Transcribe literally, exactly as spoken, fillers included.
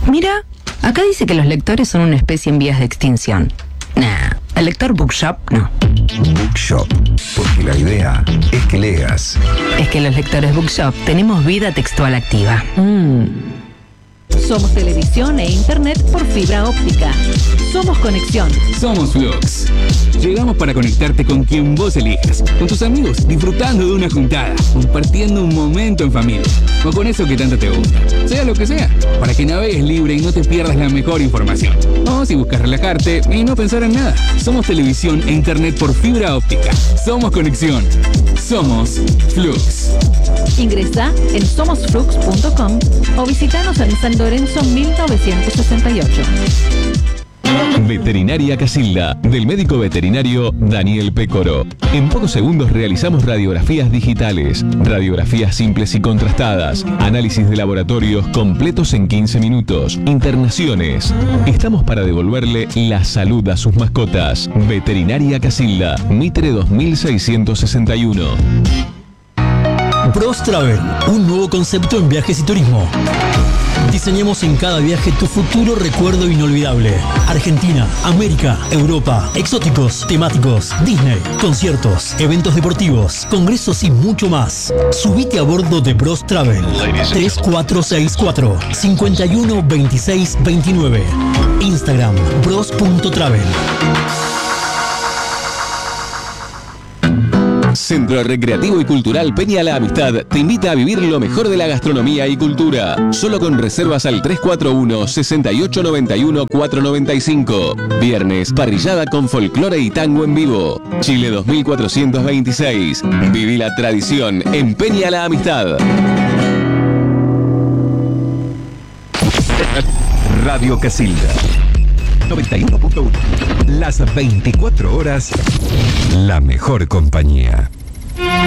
Mira, acá dice que los lectores son una especie en vías de extinción. Nah, el lector Bookshop no. Bookshop, porque la idea es que leas. Es que los lectores Bookshop tenemos vida textual activa. Mm. Somos televisión e internet por fibra óptica. Somos conexión. Somos Flux. Llegamos para conectarte con quien vos elijas, con tus amigos, disfrutando de una juntada, compartiendo un momento en familia, o con eso que tanto te gusta, sea lo que sea, para que navegues libre y no te pierdas la mejor información. O si buscas relajarte y no pensar en nada. Somos televisión e internet por fibra óptica. Somos conexión. Somos Flux. Ingresa en somos flux punto com o visitanos en San Lorenzo mil novecientos sesenta y ocho. Veterinaria Casilda, del médico veterinario Daniel Pécoro. En pocos segundos realizamos radiografías digitales, radiografías simples y contrastadas, análisis de laboratorios completos en quince minutos, internaciones. Estamos para devolverle la salud a sus mascotas. Veterinaria Casilda, Mitre dos mil seiscientos sesenta y uno. Bros Travel, un nuevo concepto en viajes y turismo. Diseñamos en cada viaje tu futuro recuerdo inolvidable. Argentina, América, Europa, exóticos, temáticos, Disney, conciertos, eventos deportivos, congresos y mucho más. Subite a bordo de Bros Travel. tres cuatro seis cuatro, cinco uno dos seis dos nueve. Instagram, bros punto travel. Centro Recreativo y Cultural Peña La Amistad te invita a vivir lo mejor de la gastronomía y cultura. Solo con reservas al tres cuatro uno, seis ocho nueve uno, cuatro nueve cinco. Viernes, parrillada con folclore y tango en vivo. Chile dos mil cuatrocientos veintiséis. Viví la tradición en Peña La Amistad. Radio Casilda noventa y uno punto uno. Las veinticuatro horas, la mejor compañía.